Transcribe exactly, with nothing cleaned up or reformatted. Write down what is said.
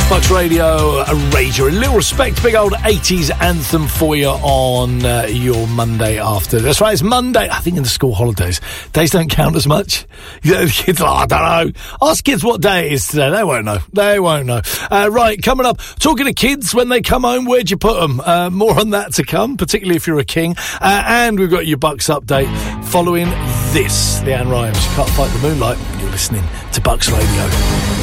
Bucks Radio, a rager. A little respect, big old eighties anthem for you on uh, your Monday after. That's right, it's Monday. I think in the school holidays, days don't count as much. You know, the kids are like, I don't know. Ask kids what day it is today. They won't know. They won't know. Uh, right, coming up, talking to kids when they come home, where'd you put them? Uh, more on that to come, particularly if you're a king. Uh, and we've got your Bucks update following this. Leanne Rhymes, You Can't Fight the Moonlight. You're listening to Bucks Radio.